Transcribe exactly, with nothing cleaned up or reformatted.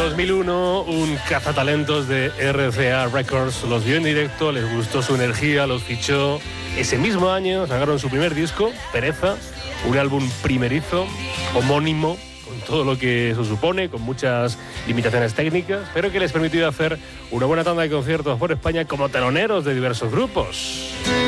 dos mil uno, un cazatalentos de R C A Records los vio en directo, les gustó su energía, los fichó. Ese mismo año sacaron su primer disco, Pereza, un álbum primerizo, homónimo, con todo lo que eso supone, con muchas limitaciones técnicas, pero que les permitió hacer una buena tanda de conciertos por España como teloneros de diversos grupos.